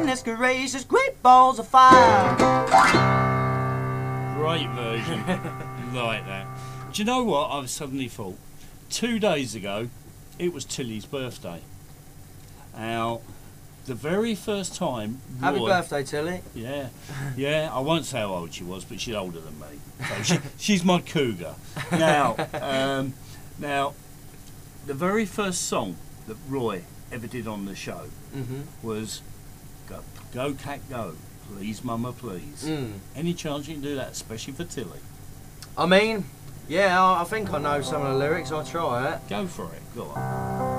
goodness gracious, great balls of fire. Great version. Like that. Do you know what I've suddenly thought? 2 days ago, it was Tilly's birthday. Now, the very first time... Happy Roy, birthday, Tilly. Yeah, yeah. I won't say how old she was, but she's older than me. So she's my cougar. Now, now, the very first song that Roy ever did on the show was Go Cat Go, Please Mama Please. Any chance you can do that, especially for Tilly? I mean, yeah, I think I know some of the lyrics. I'll try it. Go for it. Go on.